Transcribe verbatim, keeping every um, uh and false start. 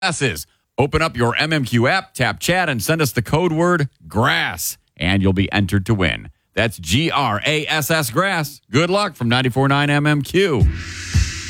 Glasses. Open up your M M Q app, tap chat, and send us the code word GRASS, and you'll be entered to win. That's G R A S S, grass. Good luck from ninety-four point nine M M Q.